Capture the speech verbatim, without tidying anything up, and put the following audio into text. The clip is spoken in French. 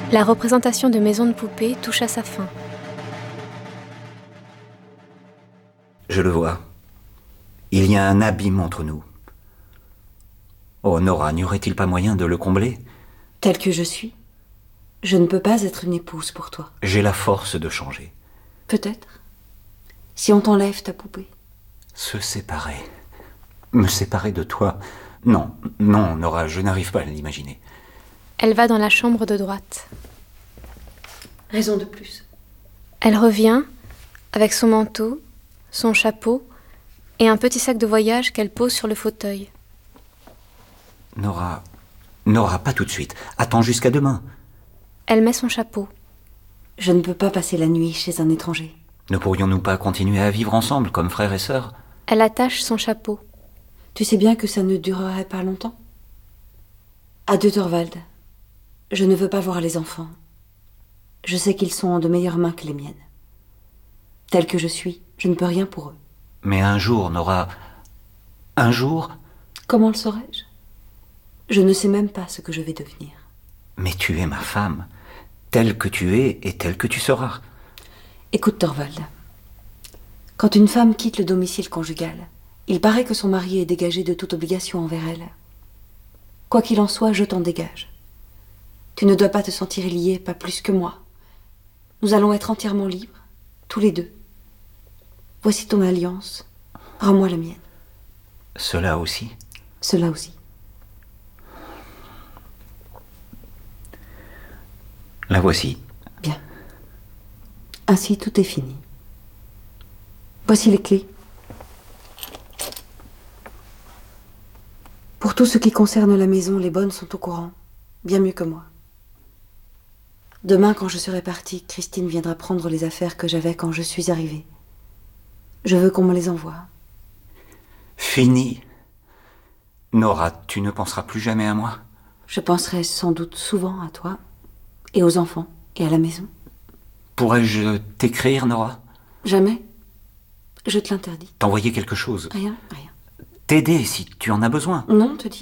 La représentation de Maison de poupée touche à sa fin. Je le vois. Il y a un abîme entre nous. Oh, Nora, n'y aurait-il pas moyen de le combler? Telle que je suis, je ne peux pas être une épouse pour toi. J'ai la force de changer. Peut-être. Si on t'enlève ta poupée. Se séparer. Me séparer de toi. Non, non, Nora, je n'arrive pas à l'imaginer. Elle va dans la chambre de droite. Raison de plus. Elle revient avec son manteau, son chapeau et un petit sac de voyage qu'elle pose sur le fauteuil. Nora, Nora, pas tout de suite. Attends jusqu'à demain. Elle met son chapeau. Je ne peux pas passer la nuit chez un étranger. Ne pourrions-nous pas continuer à vivre ensemble comme frères et sœurs? Elle attache son chapeau. Tu sais bien que ça ne durerait pas longtemps. Adieu, Thorvald. Je ne veux pas voir les enfants. Je sais qu'ils sont en de meilleures mains que les miennes. Telle que je suis, je ne peux rien pour eux. Mais un jour, Nora... Un jour... Comment le saurais-je? Je ne sais même pas ce que je vais devenir. Mais tu es ma femme. Telle que tu es et telle que tu seras. Écoute, Thorvald. Quand une femme quitte le domicile conjugal, il paraît que son mari est dégagé de toute obligation envers elle. Quoi qu'il en soit, je t'en dégage. Tu ne dois pas te sentir lié, pas plus que moi. Nous allons être entièrement libres, tous les deux. Voici ton alliance. Rends-moi la mienne. Cela aussi? Cela aussi. La voici. Bien. Ainsi, tout est fini. Voici les clés. Pour tout ce qui concerne la maison, les bonnes sont au courant, bien mieux que moi. Demain, quand je serai partie, Christine viendra prendre les affaires que j'avais quand je suis arrivée. Je veux qu'on me les envoie. Fini. Nora, tu ne penseras plus jamais à moi? Je penserai sans doute souvent à toi, et aux enfants, et à la maison. Pourrais-je t'écrire, Nora? Jamais. Je te l'interdis. T'envoyer quelque chose? Rien, rien. T'aider si tu en as besoin? Non, te dis.